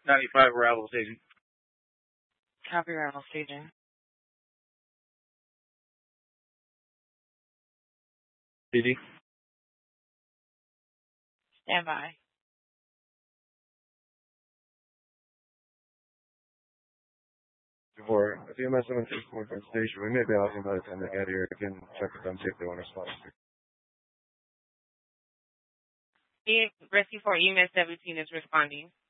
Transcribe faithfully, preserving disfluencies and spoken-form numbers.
ninety-five arrival staging. Copy arrival staging. D D. Stand by. For a C M S seven six four station, we may be asking by the time they get here. Again, check with them, see if they want to spot. Rescue four E M S seventeen is responding.